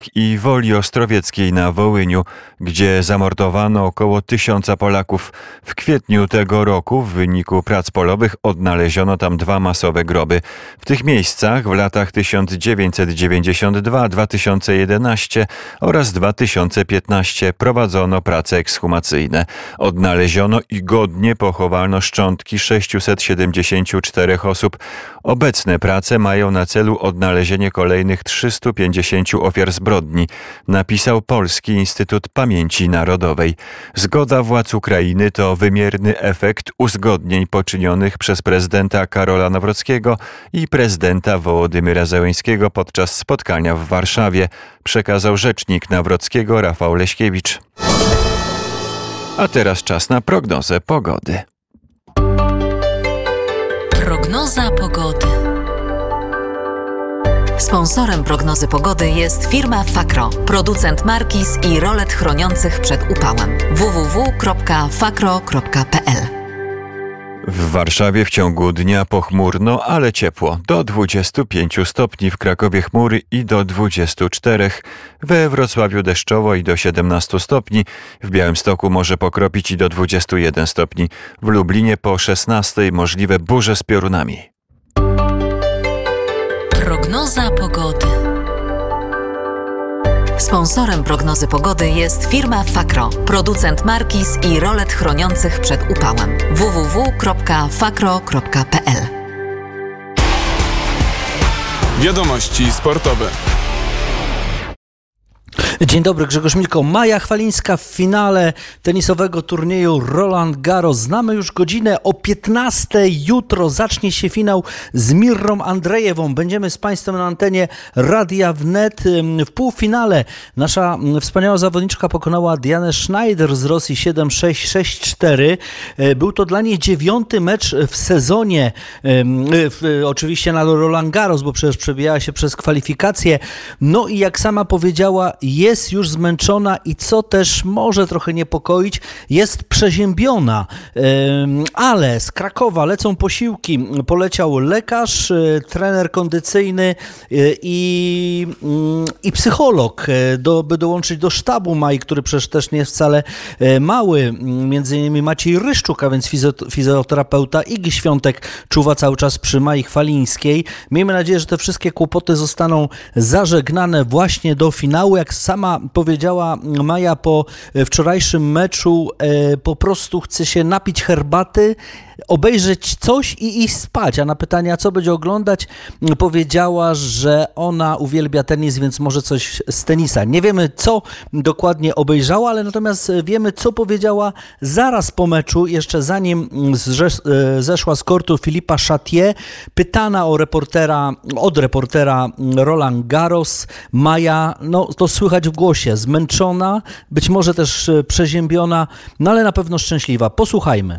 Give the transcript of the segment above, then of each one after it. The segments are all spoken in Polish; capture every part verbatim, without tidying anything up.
i Woli Ostrowieckiej na Wołyniu, gdzie zamordowano około tysiąca Polaków. W kwietniu tego roku w wyniku prac polowych odnaleziono tam dwa masowe groby. W tych miejscach w latach tysiąc dziewięćset dziewięćdziesiątym drugim do dwa tysiące jedenastego oraz dwa tysiące piętnastego prowadzono prace ekshumacyjne. Odnaleziono i godnie pochowano szczątki sześciuset siedemdziesięciu czterech osób. Obecne prace mają na celu odnalezienie kolejnych trzystu pięćdziesięciu ofiar zbrodni, napisał Polski Instytut Pamięci Narodowej. Zgoda władz Ukrainy to wymierny efekt uzgodnień poczynionych przez prezydenta Karola Nawrockiego i prezydenta Wołodymyra Zełenskiego podczas spotkania w Warszawie, przekazał rzecznik Nawrockiego Rafał Leśkiewicz. A teraz czas na prognozę pogody. Prognoza pogody. Sponsorem prognozy pogody jest firma Fakro, producent markiz i rolet chroniących przed upałem. w w w kropka fakro kropka p l. W Warszawie w ciągu dnia pochmurno, ale ciepło. Do dwudziestu pięciu stopni, w Krakowie chmury i do dwudziestu czterech. We Wrocławiu deszczowo i do siedemnastu stopni. W Białymstoku może pokropić i do dwudziestu jeden stopni. W Lublinie po szesnastej możliwe burze z piorunami. Prognoza pogody. Sponsorem prognozy pogody jest firma Fakro, producent markiz i rolet chroniących przed upałem. w w w kropka fakro kropka p l. Wiadomości sportowe. Dzień dobry, Grzegorz Milko. Maja Chwalińska w finale tenisowego turnieju Roland Garros. Znamy już godzinę o piętnastej. Jutro zacznie się finał z Mirrą Andrejewą. Będziemy z Państwem na antenie Radia Wnet. W półfinale nasza wspaniała zawodniczka pokonała Dianę Schneider z Rosji siedem sześć, sześć cztery. Był to dla niej dziewiąty mecz w sezonie. Oczywiście na Roland Garros, bo przecież przebijała się przez kwalifikacje. No i jak sama powiedziała, jest już zmęczona i co też może trochę niepokoić, jest przeziębiona. Ale z Krakowa lecą posiłki. Poleciał lekarz, trener kondycyjny i, i psycholog, do, by dołączyć do sztabu Mai, który przecież też nie jest wcale mały. Między innymi Maciej Ryszczuk, a więc fizjoterapeuta, Igi Świątek czuwa cały czas przy Mai Chwalińskiej. Miejmy nadzieję, że te wszystkie kłopoty zostaną zażegnane właśnie do finału. Jak sama powiedziała Maja po wczorajszym meczu, e, po prostu chce się napić herbaty, obejrzeć coś i iść spać. A na pytania, co będzie oglądać, powiedziała, że ona uwielbia tenis, więc może coś z tenisa. Nie wiemy, co dokładnie obejrzała, ale natomiast wiemy, co powiedziała zaraz po meczu, jeszcze zanim zrze- zeszła z kortu Filipa Chatrier. Pytana o reportera, od reportera Roland Garros, Maja, no to słychać w głosie, zmęczona, być może też przeziębiona, no ale na pewno szczęśliwa. Posłuchajmy.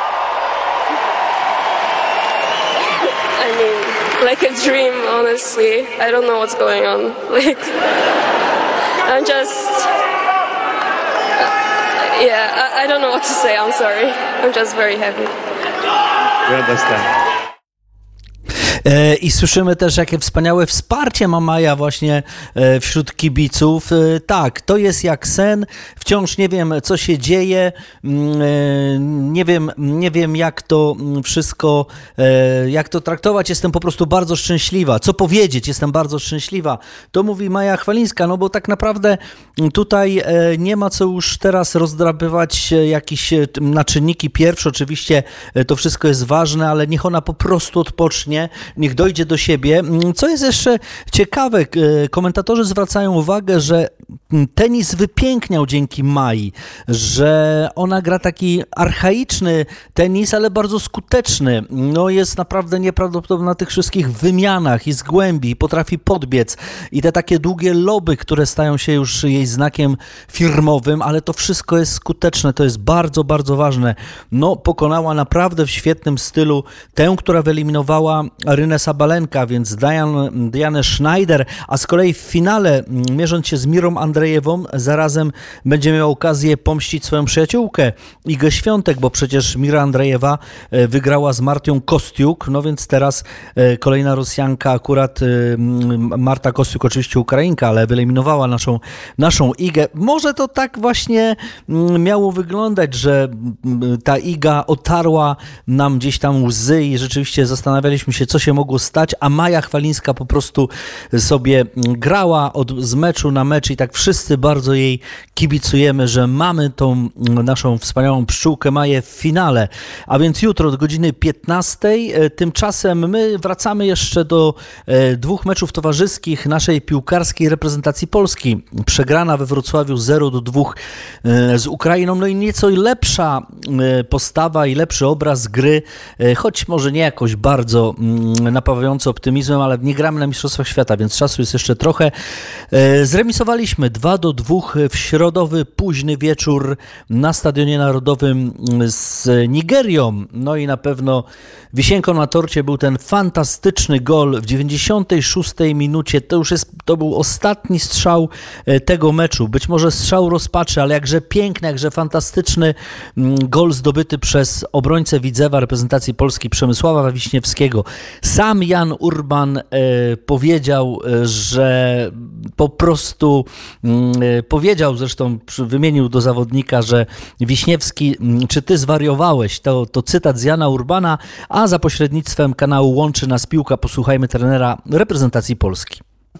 Like a dream, honestly. I don't know what's going on. Like, I'm just, uh, yeah, I, I don't know what to say. I'm sorry. I'm just very happy. We understand. I słyszymy też, jakie wspaniałe wsparcie ma Maja właśnie wśród kibiców. Tak, to jest jak sen. Wciąż nie wiem, co się dzieje. Nie wiem, nie wiem jak to wszystko, jak to traktować. Jestem po prostu bardzo szczęśliwa. Co powiedzieć? Jestem bardzo szczęśliwa. To mówi Maja Chwalińska, no bo tak naprawdę tutaj nie ma co już teraz rozdrapywać jakieś na czynniki pierwsze. Oczywiście to wszystko jest ważne, ale niech ona po prostu odpocznie. Niech dojdzie do siebie. Co jest jeszcze ciekawe, komentatorzy zwracają uwagę, że tenis wypiękniał dzięki Mai, że ona gra taki archaiczny tenis, ale bardzo skuteczny. No jest naprawdę nieprawdopodobna na tych wszystkich wymianach i z głębi, i potrafi podbiec. I te takie długie loby, które stają się już jej znakiem firmowym, ale to wszystko jest skuteczne, to jest bardzo, bardzo ważne. No pokonała naprawdę w świetnym stylu tę, która wyeliminowała Arynę Sabalenka, więc Diane, Dianę Schneider, a z kolei w finale, mierząc się z Mirą Andrejewą. Zarazem będzie miał okazję pomścić swoją przyjaciółkę Igę Świątek, bo przecież Mira Andrejewa wygrała z Martią Kostiuk, no więc teraz kolejna Rosjanka, akurat Marta Kostiuk, oczywiście Ukrainka, ale wyeliminowała naszą, naszą Igę. Może to tak właśnie miało wyglądać, że ta Iga otarła nam gdzieś tam łzy i rzeczywiście zastanawialiśmy się, co się mogło stać, a Maja Chwalińska po prostu sobie grała od, z meczu na mecz i tak wszyscy bardzo jej kibicujemy, że mamy tą naszą wspaniałą pszczółkę Maję w finale. A więc jutro od godziny piętnastej. Tymczasem my wracamy jeszcze do dwóch meczów towarzyskich naszej piłkarskiej reprezentacji Polski. Przegrana we Wrocławiu zero do dwóch z Ukrainą, no i nieco lepsza postawa i lepszy obraz gry, choć może nie jakoś bardzo napawiający optymizmem, ale nie gramy na Mistrzostwach Świata, więc czasu jest jeszcze trochę. Zremisowaliśmy dwa do dwóch w środowy, późny wieczór na Stadionie Narodowym z Nigerią. No i na pewno wisienką na torcie był ten fantastyczny gol w dziewięćdziesiątej szóstej minucie. To już jest, to był ostatni strzał tego meczu. Być może strzał rozpaczy, ale jakże piękny, jakże fantastyczny gol zdobyty przez obrońcę Widzewa reprezentacji Polski Przemysława Wiśniewskiego. Sam Jan Urban e, powiedział, że po prostu e, powiedział, zresztą wymienił do zawodnika, że Wiśniewski, czy ty zwariowałeś? To, to cytat z Jana Urbana, a za pośrednictwem kanału Łączy Nas Piłka posłuchajmy trenera reprezentacji Polski.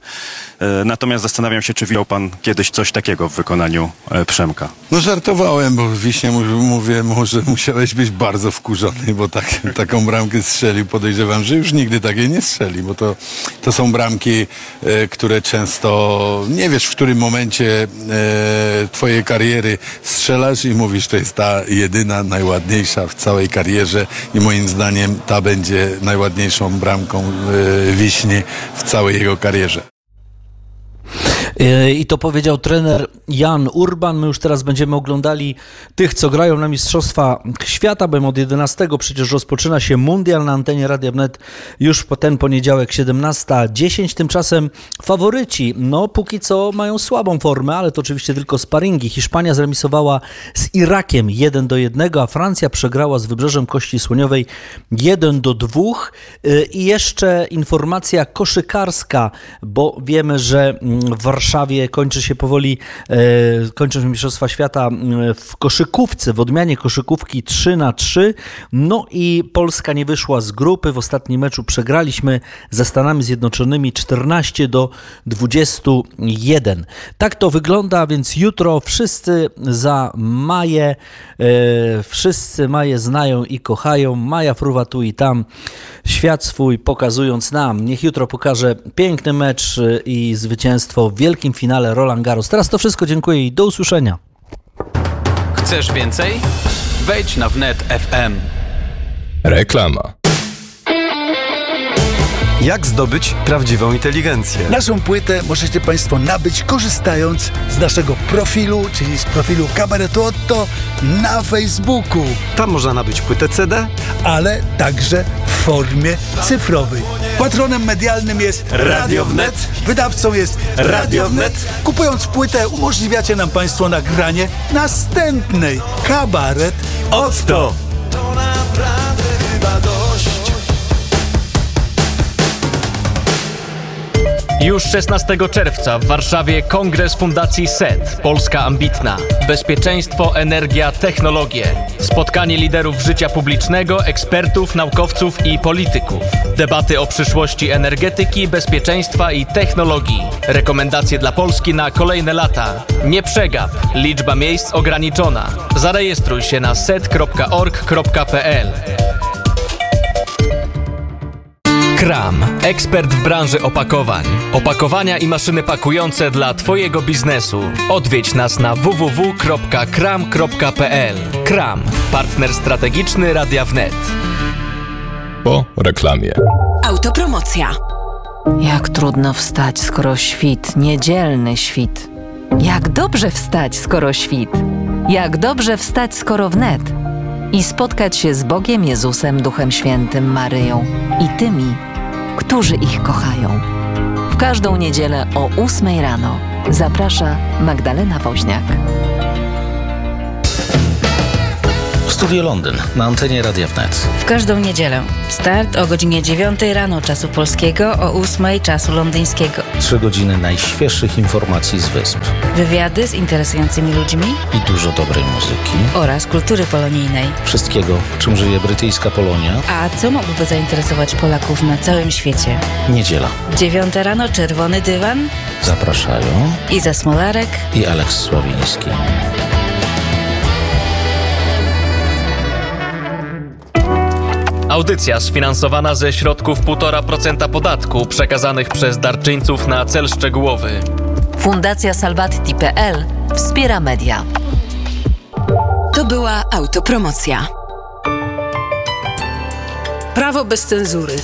Natomiast zastanawiam się, czy widział pan kiedyś coś takiego w wykonaniu Przemka? No żartowałem, bo Wiśnie mówię mu, że musiałeś być bardzo wkurzony, bo tak, taką bramkę strzelił. Podejrzewam, że już nigdy takiej nie strzeli, bo to, to są bramki, e, które często nie wiesz, w którym momencie e, twojej kariery strzelasz i mówisz, to jest ta jedyna, najładniejsza w całej karierze i moim zdaniem ta będzie najładniejszą bramką e, Wiśni w całej jego karierze. I to powiedział trener Jan Urban. My już teraz będziemy oglądali tych, co grają na Mistrzostwa Świata, bo od jedenastego przecież rozpoczyna się mundial na antenie Radia Wnet już po ten poniedziałek siedemnasta dziesięć. Tymczasem faworyci, no póki co mają słabą formę, ale to oczywiście tylko sparingi. Hiszpania zremisowała z Irakiem jeden do jednego, a Francja przegrała z Wybrzeżem Kości Słoniowej jeden do dwóch. I jeszcze informacja koszykarska, bo wiemy, że w Warszawie kończy się powoli, e, kończą się Mistrzostwa Świata w koszykówce, w odmianie koszykówki trzy na trzy. No i Polska nie wyszła z grupy. W ostatnim meczu przegraliśmy ze Stanami Zjednoczonymi czternaście do dwudziestu jeden. Tak to wygląda, więc jutro wszyscy za Maję, e, wszyscy Maję znają i kochają. Maja fruwa tu i tam świat swój pokazując nam. Niech jutro pokaże piękny mecz i zwycięstwo w wielkim finale Roland Garros. Teraz to wszystko, dziękuję i do usłyszenia. Chcesz więcej? Wejdź na wnet kropka ef em. Reklama. Jak zdobyć prawdziwą inteligencję? Naszą płytę możecie Państwo nabyć korzystając z naszego profilu, czyli z profilu Kabaretu Otto na Facebooku. Tam można nabyć płytę C D, ale także w formie cyfrowej. Patronem medialnym jest Radio Wnet, wydawcą jest Radio Wnet. Kupując płytę umożliwiacie nam Państwo nagranie następnej Kabaret Otto. To naprawdę chyba dość. Już szesnastego czerwca w Warszawie kongres Fundacji S E T. Polska ambitna. Bezpieczeństwo, energia, technologie. Spotkanie liderów życia publicznego, ekspertów, naukowców i polityków. Debaty o przyszłości energetyki, bezpieczeństwa i technologii. Rekomendacje dla Polski na kolejne lata. Nie przegap. Liczba miejsc ograniczona. Zarejestruj się na set kropka org kropka pe el. Kram. Ekspert w branży opakowań. Opakowania i maszyny pakujące dla Twojego biznesu. Odwiedź nas na w w w kropka kram kropka pe el. Kram. Partner strategiczny Radia Wnet. Po reklamie. Autopromocja. Jak trudno wstać, skoro świt, niedzielny świt. Jak dobrze wstać, skoro świt. Jak dobrze wstać, skoro wnet. I spotkać się z Bogiem, Jezusem, Duchem Świętym, Maryją i tymi, którzy ich kochają. W każdą niedzielę o ósmej rano Zaprasza Magdalena Woźniak. Studio Londyn na antenie Radia Wnet. W każdą niedzielę. Start o godzinie dziewiątej rano czasu polskiego, o ósmej czasu londyńskiego. Trzy godziny najświeższych informacji z wysp. Wywiady z interesującymi ludźmi i dużo dobrej muzyki oraz kultury polonijnej. Wszystkiego, czym żyje brytyjska Polonia. A co mogłoby zainteresować Polaków na całym świecie? Niedziela. Dziewiąta rano, czerwony dywan. Zapraszają Iza Smolarek i Aleks Sławiński. Audycja sfinansowana ze środków półtora procent podatku przekazanych przez darczyńców na cel szczegółowy. Fundacja Salvati kropka pe el wspiera media. To była autopromocja. Prawo bez cenzury.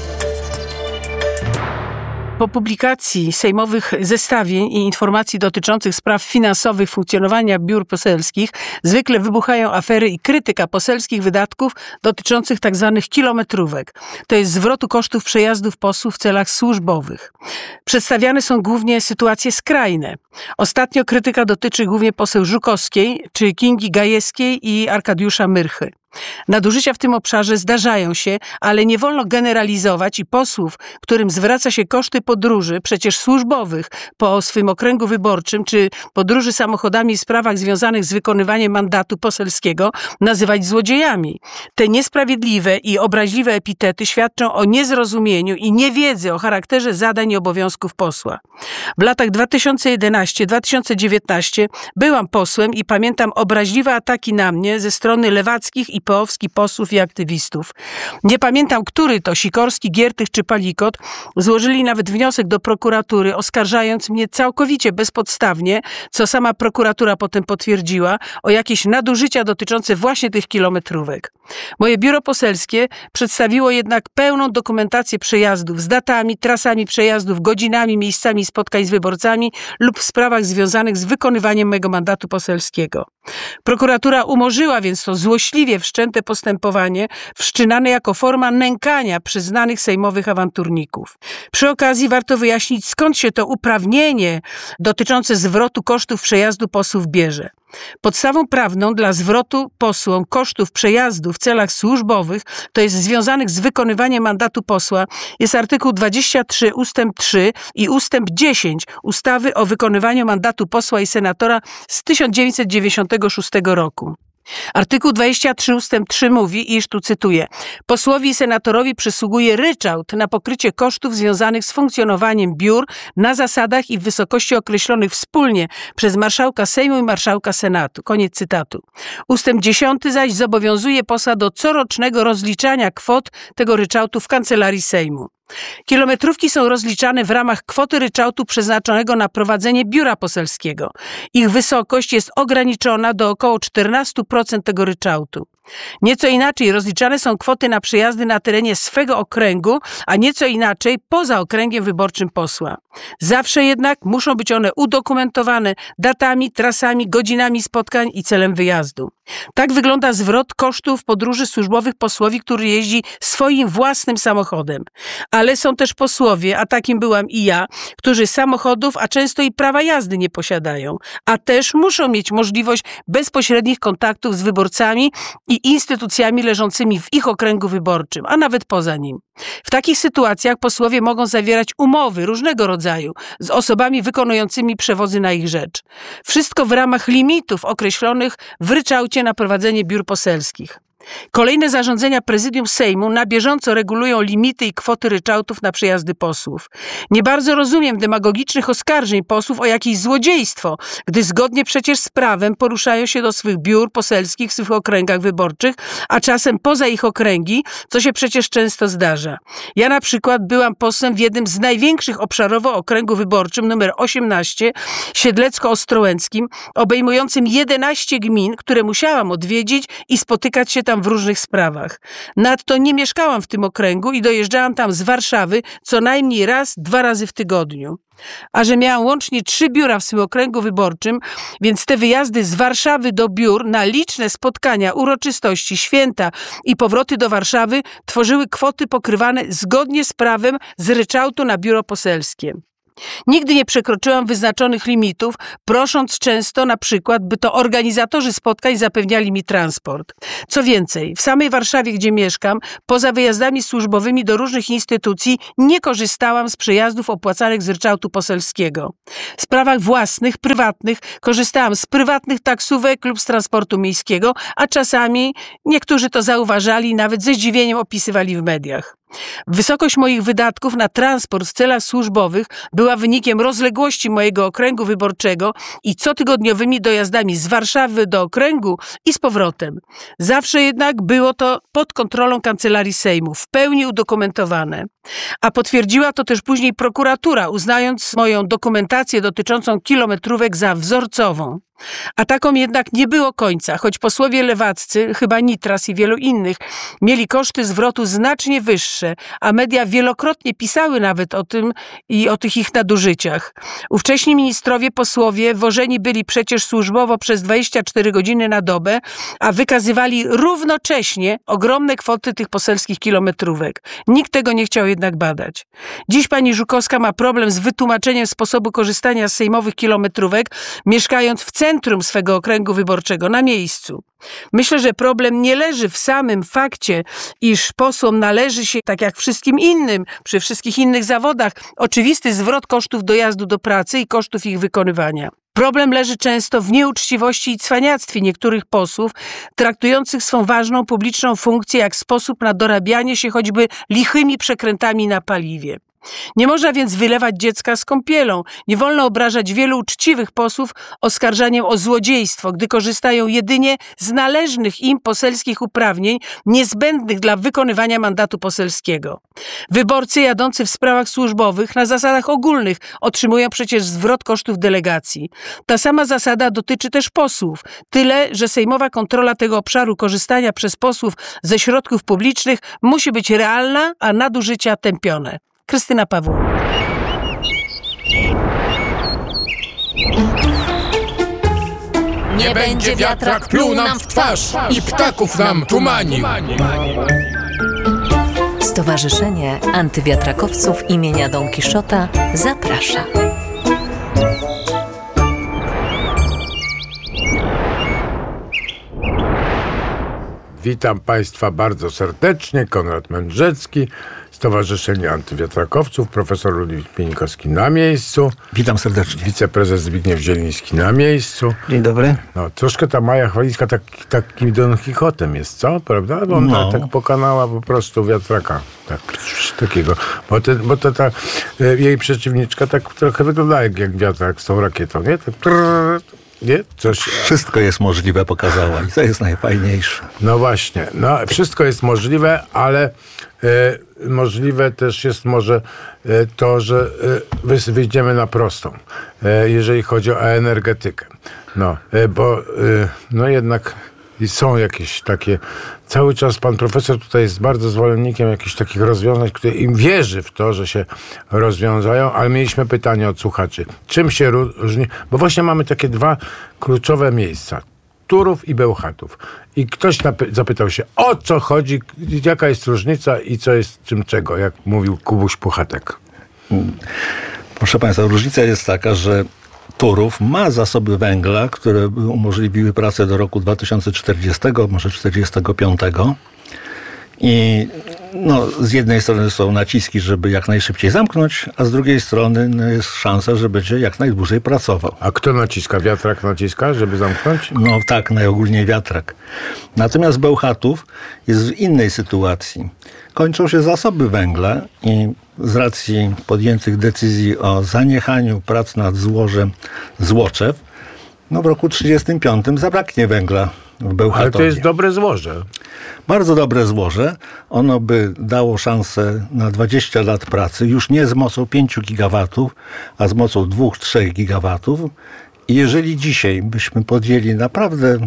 Po publikacji sejmowych zestawień i informacji dotyczących spraw finansowych funkcjonowania biur poselskich zwykle wybuchają afery i krytyka poselskich wydatków dotyczących tzw. kilometrówek, to jest zwrotu kosztów przejazdów posłów w celach służbowych. Przedstawiane są głównie sytuacje skrajne. Ostatnio krytyka dotyczy głównie poseł Żukowskiej, czy Kingi Gajewskiej i Arkadiusza Myrchy. Nadużycia w tym obszarze zdarzają się, ale nie wolno generalizować i posłów, którym zwraca się koszty podróży, przecież służbowych, po swym okręgu wyborczym, czy podróży samochodami w sprawach związanych z wykonywaniem mandatu poselskiego, nazywać złodziejami. Te niesprawiedliwe i obraźliwe epitety świadczą o niezrozumieniu i niewiedzy o charakterze zadań i obowiązków posła. W latach dwa tysiące jedenastym do dwa tysiące dziewiętnastego byłam posłem i pamiętam obraźliwe ataki na mnie ze strony lewackich i peowskich posłów i aktywistów. Nie pamiętam, który to, Sikorski, Giertych czy Palikot, złożyli nawet wniosek do prokuratury, oskarżając mnie całkowicie bezpodstawnie, co sama prokuratura potem potwierdziła, o jakieś nadużycia dotyczące właśnie tych kilometrówek. Moje biuro poselskie przedstawiło jednak pełną dokumentację przejazdów z datami, trasami przejazdów, godzinami, miejscami spotkań z wyborcami lub w sprawach związanych z wykonywaniem mego mandatu poselskiego. Prokuratura umorzyła więc to złośliwie wszczęte postępowanie, wszczynane jako forma nękania przyznanych sejmowych awanturników. Przy okazji warto wyjaśnić, skąd się to uprawnienie dotyczące zwrotu kosztów przejazdu posłów bierze. Podstawą prawną dla zwrotu posłom kosztów przejazdu w celach służbowych, to jest związanych z wykonywaniem mandatu posła, jest artykuł dwadzieścia trzy ustęp trzy i ustęp dziesięć ustawy o wykonywaniu mandatu posła i senatora z tysiąc dziewięćset dziewięćdziesiątego szóstego roku. Artykuł dwadzieścia trzy ustęp trzy mówi, iż tu cytuję: posłowi i senatorowi przysługuje ryczałt na pokrycie kosztów związanych z funkcjonowaniem biur na zasadach i w wysokości określonych wspólnie przez marszałka Sejmu i marszałka Senatu. Koniec cytatu. Ustęp dziesiąty zaś zobowiązuje posła do corocznego rozliczania kwot tego ryczałtu w kancelarii Sejmu. Kilometrówki są rozliczane w ramach kwoty ryczałtu przeznaczonego na prowadzenie biura poselskiego. Ich wysokość jest ograniczona do około czternaście procent tego ryczałtu. Nieco inaczej rozliczane są kwoty na przejazdy na terenie swego okręgu, a nieco inaczej poza okręgiem wyborczym posła. Zawsze jednak muszą być one udokumentowane datami, trasami, godzinami spotkań i celem wyjazdu. Tak wygląda zwrot kosztów podróży służbowych posłowi, który jeździ swoim własnym samochodem. Ale są też posłowie, a takim byłam i ja, którzy samochodów, a często i prawa jazdy nie posiadają, a też muszą mieć możliwość bezpośrednich kontaktów z wyborcami i instytucjami leżącymi w ich okręgu wyborczym, a nawet poza nim. W takich sytuacjach posłowie mogą zawierać umowy różnego rodzaju z osobami wykonującymi przewozy na ich rzecz. Wszystko w ramach limitów określonych w ryczałcie na prowadzenie biur poselskich. Kolejne zarządzenia Prezydium Sejmu na bieżąco regulują limity i kwoty ryczałtów na przejazdy posłów. Nie bardzo rozumiem demagogicznych oskarżeń posłów o jakieś złodziejstwo, gdy zgodnie przecież z prawem poruszają się do swych biur poselskich w swych okręgach wyborczych, a czasem poza ich okręgi, co się przecież często zdarza. Ja na przykład byłam posłem w jednym z największych obszarowo okręgu wyborczym numer osiemnaście, Siedlecko-Ostrołęckim, obejmującym jedenaście gmin, które musiałam odwiedzić i spotykać się tam w różnych sprawach. Nadto nie mieszkałam w tym okręgu i dojeżdżałam tam z Warszawy co najmniej raz, dwa razy w tygodniu. A że miałam łącznie trzy biura w swym okręgu wyborczym, więc te wyjazdy z Warszawy do biur na liczne spotkania, uroczystości, święta i powroty do Warszawy tworzyły kwoty pokrywane zgodnie z prawem z ryczałtu na biuro poselskie. Nigdy nie przekroczyłam wyznaczonych limitów, prosząc często na przykład, by to organizatorzy spotkań zapewniali mi transport. Co więcej, w samej Warszawie, gdzie mieszkam, poza wyjazdami służbowymi do różnych instytucji nie korzystałam z przejazdów opłacanych z ryczałtu poselskiego. W sprawach własnych, prywatnych korzystałam z prywatnych taksówek lub z transportu miejskiego, a czasami niektórzy to zauważali i nawet ze zdziwieniem opisywali w mediach. Wysokość moich wydatków na transport w celach służbowych była wynikiem rozległości mojego okręgu wyborczego i cotygodniowymi dojazdami z Warszawy do okręgu i z powrotem. Zawsze jednak było to pod kontrolą Kancelarii Sejmu, w pełni udokumentowane. A potwierdziła to też później prokuratura, uznając moją dokumentację dotyczącą kilometrówek za wzorcową. A taką jednak nie było końca, choć posłowie lewaccy, chyba Nitras i wielu innych, mieli koszty zwrotu znacznie wyższe, a media wielokrotnie pisały nawet o tym i o tych ich nadużyciach. Ówcześni ministrowie, posłowie wożeni byli przecież służbowo przez dwadzieścia cztery godziny na dobę, a wykazywali równocześnie ogromne kwoty tych poselskich kilometrówek. Nikt tego nie chciał jednak badać. Dziś pani Żukowska ma problem z wytłumaczeniem sposobu korzystania z sejmowych kilometrówek, mieszkając w centrum swego okręgu wyborczego, na miejscu. Myślę, że problem nie leży w samym fakcie, iż posłom należy się, tak jak wszystkim innym, przy wszystkich innych zawodach, oczywisty zwrot kosztów dojazdu do pracy i kosztów ich wykonywania. Problem leży często w nieuczciwości i cwaniactwie niektórych posłów, traktujących swą ważną publiczną funkcję jak sposób na dorabianie się choćby lichymi przekrętami na paliwie. Nie można więc wylewać dziecka z kąpielą. Nie wolno obrażać wielu uczciwych posłów oskarżaniem o złodziejstwo, gdy korzystają jedynie z należnych im poselskich uprawnień niezbędnych dla wykonywania mandatu poselskiego. Wyborcy jadący w sprawach służbowych na zasadach ogólnych otrzymują przecież zwrot kosztów delegacji. Ta sama zasada dotyczy też posłów. Tyle, że sejmowa kontrola tego obszaru korzystania przez posłów ze środków publicznych musi być realna, a nadużycia tępione. Krystyna Pawłowicz. Nie będzie wiatrak pluł nam w twarz i ptaków nam tumanił. Stowarzyszenie Antywiatrakowców imienia Don Kiszota zaprasza. Witam Państwa bardzo serdecznie. Konrad Mędrzecki, Stowarzyszenie Antywiatrakowców, profesor Ludwik Pienikowski na miejscu. Witam serdecznie. Wiceprezes Zbigniew Zieliński na miejscu. Dzień dobry. No, troszkę ta Maja Chwalińska tak, takim Don Quixotem jest, co? Prawda? Bo ona No. tak pokonała po prostu wiatraka. Tak, takiego. Bo, te, bo to ta e, jej przeciwniczka tak trochę wygląda jak, jak wiatrak z tą rakietą, nie? Tak, trrr, nie? Coś... Wszystko jest możliwe, pokazała i to jest najfajniejsze. No właśnie, no, wszystko jest możliwe, ale e, możliwe też jest może e, to, że e, wyjdziemy na prostą, e, jeżeli chodzi o energetykę. No, e, bo e, no jednak są jakieś takie, cały czas pan profesor tutaj jest bardzo zwolennikiem jakichś takich rozwiązań, które im wierzy w to, że się rozwiązają, ale mieliśmy pytanie od słuchaczy. Czym się różni? Bo właśnie mamy takie dwa kluczowe miejsca. Turów i Bełchatów. I ktoś napy- zapytał się, o co chodzi, jaka jest różnica i co jest czym czego, jak mówił Kubuś Puchatek. Proszę Państwa, różnica jest taka, że Turów ma zasoby węgla, które by umożliwiły pracę do roku dwa tysiące czterdziestego, może czterdziestego piątego. I no, z jednej strony są naciski, żeby jak najszybciej zamknąć, a z drugiej strony no, jest szansa, że będzie jak najdłużej pracował. A kto naciska? Wiatrak naciska, żeby zamknąć? No tak, najogólniej wiatrak. Natomiast Bełchatów jest w innej sytuacji. Kończą się zasoby węgla i z racji podjętych decyzji o zaniechaniu prac nad złożem Złoczew, no w roku trzydziestym piątym zabraknie węgla w Bełchatowie. Ale to jest dobre złoże. Bardzo dobre złoże. Ono by dało szansę na dwadzieścia lat pracy, już nie z mocą pięciu gigawatów, a z mocą dwóch, trzech gigawatów. I jeżeli dzisiaj byśmy podjęli naprawdę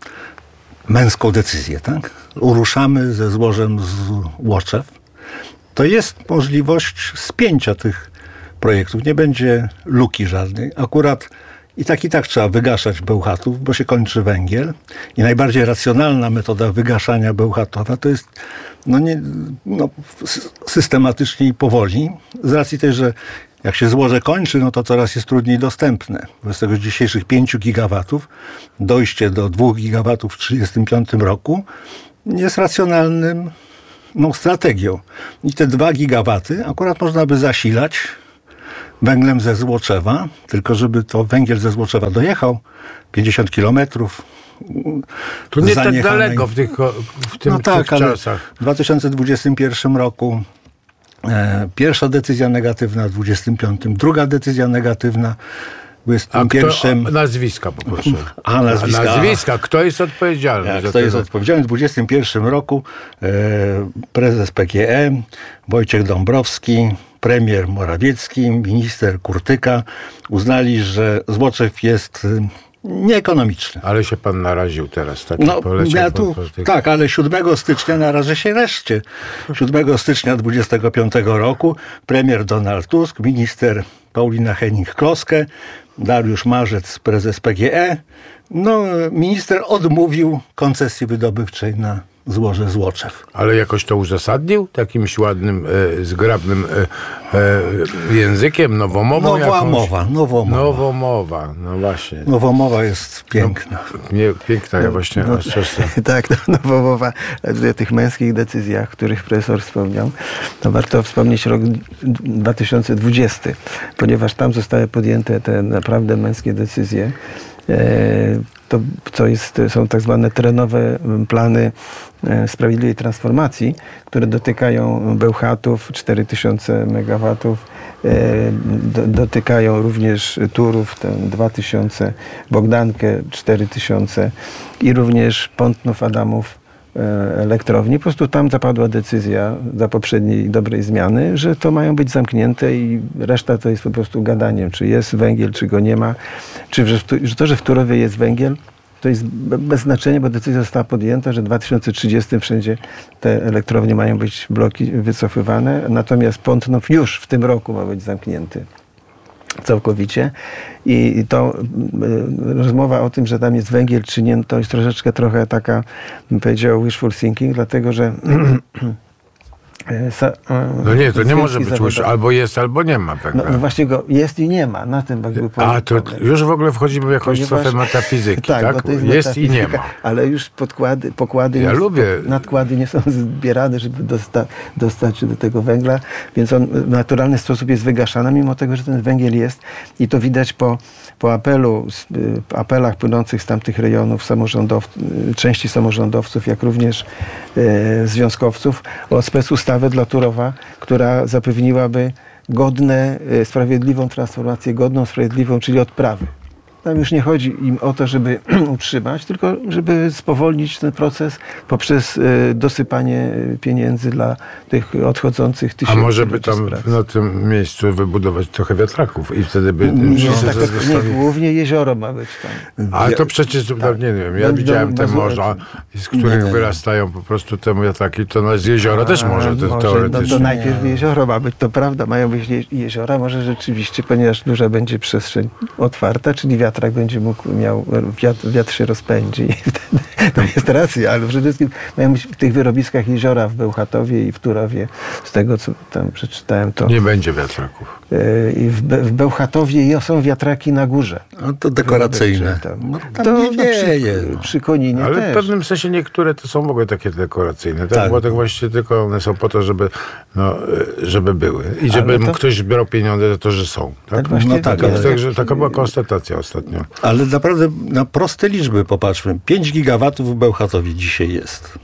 męską decyzję, tak? Uruszamy ze złożem Złoczew, to jest możliwość spięcia tych projektów. Nie będzie luki żadnej. Akurat i tak i tak trzeba wygaszać Bełchatów, bo się kończy węgiel. I najbardziej racjonalna metoda wygaszania Bełchatowa to jest no nie, no, systematycznie i powoli, z racji tej, że jak się złoże kończy, no to coraz jest trudniej dostępne. Wobec tego z dzisiejszych pięciu gigawatów dojście do dwóch gigawatów w tysiąc trzysta trzydziestym piątym roku jest racjonalnym no, strategią. I te dwa gigawaty akurat można by zasilać węglem ze Złoczewa, tylko żeby to węgiel ze Złoczewa dojechał pięćdziesiąt kilometrów. To nie tak daleko w tych, w tym, no w tak, tych czasach. W dwa tysiące dwudziestym pierwszym roku e, pierwsza decyzja negatywna, w dwudziestym piątym druga decyzja negatywna, w dwudziestym pierwszym... A kto, nazwiska poproszę. A, nazwiska. A nazwiska. Kto jest odpowiedzialny? Ja, za kto jest odpowiedzialny? W dwudziestym pierwszym roku e, prezes P G E, Wojciech Dąbrowski, premier Morawiecki, minister Kurtyka uznali, że Złoczew jest nieekonomiczny. Ale się pan naraził teraz. Tak no, ja tu, tak, ale siódmego stycznia narażę się reszcie. siódmego stycznia dwudziestego piątego roku premier Donald Tusk, minister Paulina Hennig-Kloskę, Dariusz Marzec, prezes P G E. No, minister odmówił koncesji wydobywczej na złoże Złoczew. Ale jakoś to uzasadnił? Takimś ładnym, e, zgrabnym e, e, językiem, nowomową Nowa jakąś? mowa, nowomowa. Nowomowa, no właśnie. Nowomowa jest piękna. No, nie, piękna, ja właśnie... No, no, tak, no, nowomowa o tych męskich decyzjach, których profesor wspomniał. To warto wspomnieć rok dwa tysiące dwudziesty, ponieważ tam zostały podjęte te naprawdę męskie decyzje. To, to jest, są tak zwane terenowe plany sprawiedliwej transformacji, które dotykają Bełchatów, cztery tysiące megawatów, do, dotykają również Turów, ten dwa tysiące, Bogdankę cztery tysiące i również Pątnów Adamów elektrowni. Po prostu tam zapadła decyzja za poprzedniej dobrej zmiany, że to mają być zamknięte i reszta to jest po prostu gadaniem, czy jest węgiel, czy go nie ma, czy że, że to, że w Turowie jest węgiel, to jest bez znaczenia, bo decyzja została podjęta, że w dwa tysiące trzydziestym wszędzie te elektrownie mają być bloki wycofywane, natomiast Pątnów już w tym roku ma być zamknięty całkowicie. I to y, rozmowa o tym, że tam jest węgiel czy nie, to jest troszeczkę trochę taka, bym powiedział, wishful thinking, dlatego że Sa, no nie, to nie może być już, albo jest, albo nie ma. Tak no, no właśnie go jest i nie ma. Na tym jakby A, to problem. Już w ogóle wchodzimy w jakąś Ponieważ, trochę metafizyki, tak? tak? To jest, jest i nie ma. Ale już podkłady, pokłady, ja nie, lubię. nadkłady nie są zbierane, żeby dosta, dostać do tego węgla, więc on w naturalny sposób jest wygaszany, mimo tego, że ten węgiel jest. I to widać po, po apelu, apelach płynących z tamtych rejonów samorządow, części samorządowców, jak również e, związkowców o specustawę dla Turowa, która zapewniłaby godne, sprawiedliwą transformację, godną, sprawiedliwą, czyli odprawy. Tam już nie chodzi im o to, żeby utrzymać, tylko żeby spowolnić ten proces poprzez dosypanie pieniędzy dla tych odchodzących tysięcy. A może by tam na tym miejscu wybudować trochę wiatraków i wtedy by... Nie, tak, nie, głównie jezioro ma być tam. Ale to przecież, tak. no, nie wiem, ja Będą widziałem te morza, z których nie, nie. wyrastają po prostu te wiatraki, to z jeziora A, też może, to może teoretycznie. No, to najpierw jezioro ma być, to prawda, mają być jeziora, może rzeczywiście, ponieważ duża będzie przestrzeń otwarta, czyli wiatr wiatrak będzie mógł, miał, wiatr, wiatr się rozpędzi i wtedy to jest racja, ale przede wszystkim mają być w tych wyrobiskach jeziora w Bełchatowie i w Turowie, z tego co tam przeczytałem to... Nie będzie wiatraków. I w, Be, w Bełchatowie są wiatraki na górze. No to dekoracyjne. No, tam to nie wieje. Przy, przy Koninie ale też. w pewnym sensie niektóre to są w ogóle takie dekoracyjne. Tak, tak. Bo tak właściwie tylko one są po to, żeby, no, żeby były. I żeby to... ktoś zbierał pieniądze za to, że są. Tak? Tak no, tak, ale... Także taka była konstatacja ostatnio. Ale naprawdę na proste liczby popatrzmy. pięć gigawatów w Bełchatowie dzisiaj jest.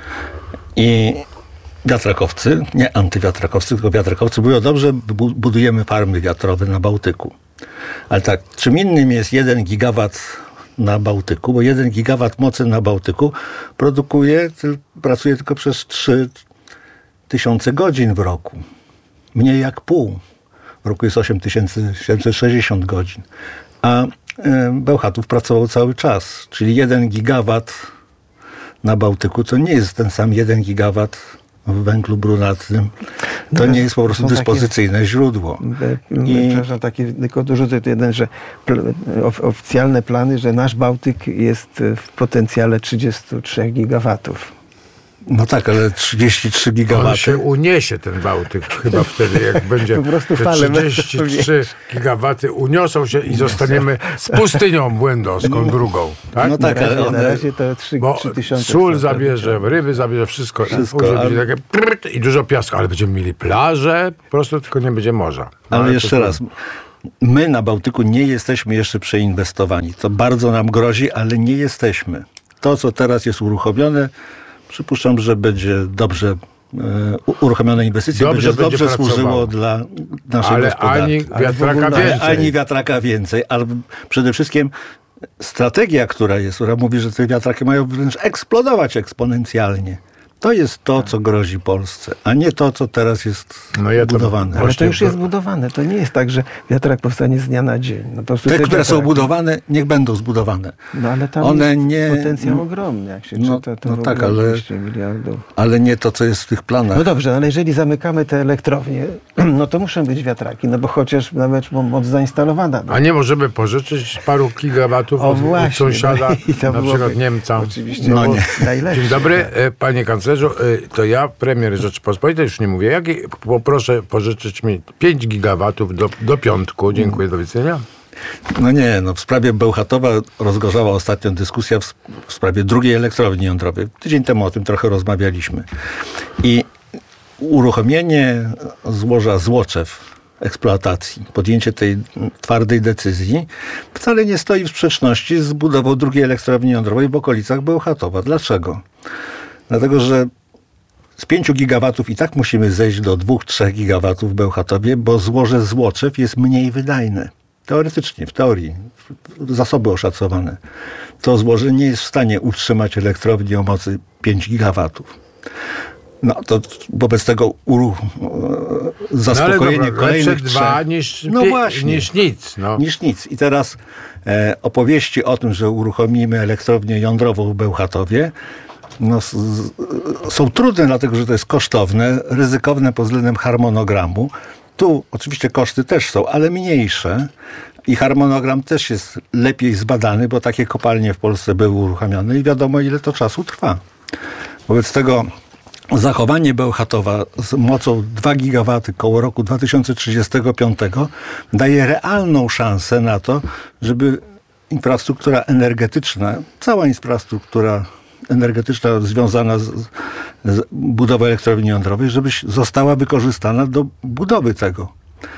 I wiatrakowcy, nie antywiatrakowcy, tylko wiatrakowcy mówią, dobrze, budujemy farmy wiatrowe na Bałtyku. Ale tak, czym innym jest jeden gigawat na Bałtyku, bo jeden gigawat mocy na Bałtyku produkuje, pracuje tylko przez trzy tysiące godzin w roku. Mniej jak pół. W roku jest osiem tysięcy siedemset sześćdziesiąt godzin. A Bełchatów pracował cały czas, czyli jeden gigawat na Bałtyku to nie jest ten sam jeden gigawat w węglu brunatnym. To no, nie jest po prostu dyspozycyjne takie, źródło. I... Przepraszam, takie, tylko dorzucę tu jeden, że pl- of, oficjalne plany, że nasz Bałtyk jest w potencjale trzydzieści trzy gigawatów. No tak, ale trzydzieści trzy gigawaty. On się uniesie, ten Bałtyk, chyba wtedy, jak będzie Po prostu te fale trzydzieści trzy gigawaty uniosą się i zostaniemy z pustynią błędowską drugą. Tak? No tak, na razie, ale one, na razie to trzy tysiące. Sól zabierze, ryby zabierze, wszystko. Wszystko, Później ale- będzie takie pryt i dużo piasku, ale będziemy mieli plażę, po prostu tylko nie będzie morza. No, ale to- jeszcze raz, my na Bałtyku nie jesteśmy jeszcze przeinwestowani. To bardzo nam grozi, ale nie jesteśmy. To, co teraz jest uruchomione, przypuszczam, że będzie dobrze e, u- uruchomione inwestycje, Dobrze będzie będzie dobrze pracowało. służyło dla naszej Ale gospodarki. ani wiatraka Ale więcej. ani wiatraka więcej, ale przede wszystkim strategia, która jest, która mówi, że te wiatraki mają wręcz eksplodować eksponencjalnie. To jest to, co grozi Polsce, a nie to, co teraz jest No ja to- budowane. Ale to już jest budowane. To nie jest tak, że wiatrak powstanie z dnia na dzień. No po prostu Te, te które są wiatraki- budowane, niech będą zbudowane. No ale tam One jest nie- potencjał ogromny, jak się No- czyta. To no w tak, ogóle ale- dwieście miliardów. Ale nie to, co jest w tych planach. No dobrze, ale jeżeli zamykamy te elektrownie, no to muszą być wiatraki, no bo chociaż nawet moc zainstalowana. No. A nie możemy pożyczyć paru gigawatów O od, od właśnie, sąsiada, no i to na byłoby przykład Niemca. oczywiście No bo- nie. najlepsze. Dzień dobry, e, panie kanclerzu. E, To ja, premier Rzeczypospolitej, już nie mówię, jak, poproszę pożyczyć mi pięć gigawatów do, do piątku. Dziękuję, do widzenia. No nie, no w sprawie Bełchatowa rozgorzała ostatnio dyskusja w, w sprawie drugiej elektrowni jądrowej. Tydzień temu o tym trochę rozmawialiśmy. I uruchomienie złoża Złoczew eksploatacji, podjęcie tej twardej decyzji wcale nie stoi w sprzeczności z budową drugiej elektrowni jądrowej w okolicach Bełchatowa. Dlaczego? Dlatego, że z pięciu gigawatów i tak musimy zejść do dwóch, trzech gigawatów w Bełchatowie, bo złoże Złoczew jest mniej wydajne. Teoretycznie, w teorii, zasoby oszacowane. To złoże nie jest w stanie utrzymać elektrowni o mocy pięć gigawatów. No to wobec tego uru, zaspokojenie no ale dobra, kolejnych lepsze dwa trzech- niż, no pie- właśnie, niż nic. No. niż nic. I teraz e, opowieści o tym, że uruchomimy elektrownię jądrową w Bełchatowie, no, s, z, są trudne, dlatego że to jest kosztowne, ryzykowne pod względem harmonogramu. Tu oczywiście koszty też są, ale mniejsze i harmonogram też jest lepiej zbadany, bo takie kopalnie w Polsce były uruchamiane i wiadomo, ile to czasu trwa. Wobec tego zachowanie Bełchatowa z mocą dwa gigawaty koło roku dwa tysiące trzydziestego piątego daje realną szansę na to, żeby infrastruktura energetyczna, cała infrastruktura energetyczna związana z, z budową elektrowni jądrowej, żeby została wykorzystana do budowy tego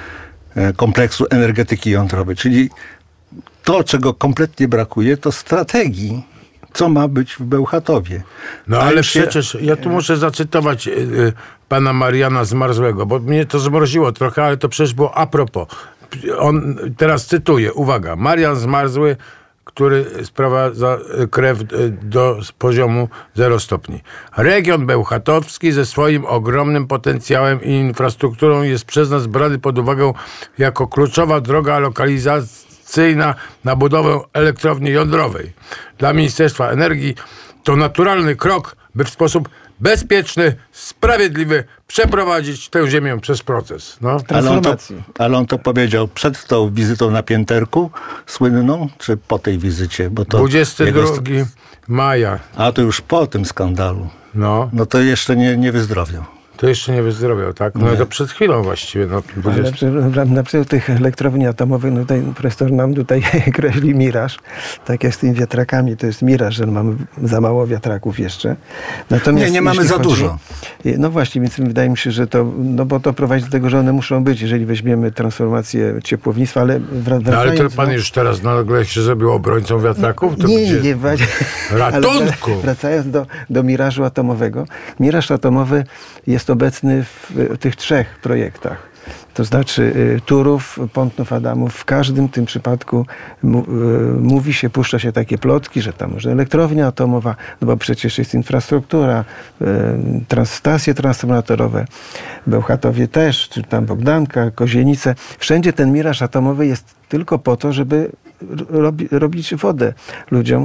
e, kompleksu energetyki jądrowej. Czyli to, czego kompletnie brakuje, to strategii, co ma być w Bełchatowie. No A ale już się- przecież ja tu muszę zacytować y, y, pana Mariana Zmarzłego, bo mnie to zmroziło trochę, ale to przecież było a propos. On, teraz cytuję, uwaga, Marian Zmarzły, który sprowadza krew y, do poziomu zero stopni. Region bełchatowski ze swoim ogromnym potencjałem i infrastrukturą jest przez nas brany pod uwagę jako kluczowa droga lokalizacyjna na budowę elektrowni jądrowej. Dla Ministerstwa Energii to naturalny krok, by w sposób bezpieczny, sprawiedliwy przeprowadzić tę ziemię przez proces. No. Ale on, to, ale on to powiedział przed tą wizytą na pięterku słynną, czy po tej wizycie? Bo to dwudziestego jego drugiego maja. A to już po tym skandalu. No. No to jeszcze nie, nie wyzdrowiał. To jeszcze nie wyzdrowiał, tak? No Nie. to przed chwilą właściwie. No, Ale dwudziestego przy, na przykład tych elektrowni atomowych, no tutaj profesor nam tutaj kreśli miraż. Tak jak z tymi wiatrakami, to jest miraż, że mamy za mało wiatraków jeszcze. Natomiast Nie, nie mamy jeśli za chodzi- dużo. No właśnie, więc wydaje mi się, że to, no bo to prowadzi do tego, że one muszą być, jeżeli weźmiemy transformację ciepłownictwa, ale wra- No, ale to wracając pan do- już teraz nagle się zrobił obrońcą wiatraków? To nie, gdzie? nie, właśnie. Ratunku! Ale wracając do, do mirażu atomowego. Miraż atomowy jest obecny w tych trzech projektach. To znaczy y, Turów, Pątnów, Adamów. W każdym tym przypadku mu, y, mówi się, puszcza się takie plotki, że tam może elektrownia atomowa, no bo przecież jest infrastruktura, y, trans, stacje transformatorowe, w Bełchatowie też, czy tam Bogdanka, Kozienice. Wszędzie ten miraż atomowy jest tylko po to, żeby robi, robić wodę ludziom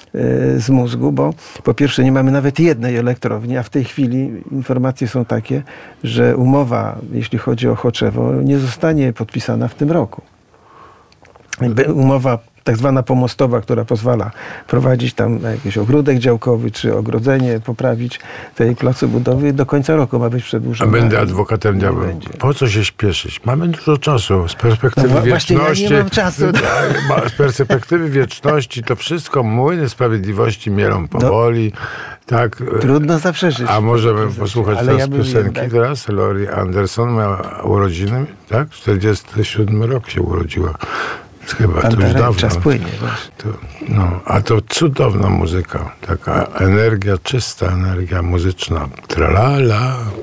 z mózgu, bo po pierwsze nie mamy nawet jednej elektrowni, a w tej chwili informacje są takie, że umowa, jeśli chodzi o Choczewo, nie zostanie podpisana w tym roku. Umowa tak zwana pomostowa, która pozwala prowadzić tam jakiś ogródek działkowy, czy ogrodzenie poprawić tej placu budowy, do końca roku ma być przedłużona. A będę adwokatem diabła. Po co się śpieszyć? Mamy dużo czasu. Z perspektywy no, wieczności... Właśnie ja nie mam czasu. Z perspektywy wieczności to wszystko młyny sprawiedliwości mielą powoli. No, tak. Trudno zaprzeczyć. A możemy posłuchać ale teraz ja piosenki wiem, tak? teraz? Laurie Anderson miała urodziny, tak? czterdziesty siódmy rok się urodziła. Chyba Pan to już dawno. Czas płynie. To, no, a to cudowna muzyka. Taka energia, czysta energia muzyczna. Tralala.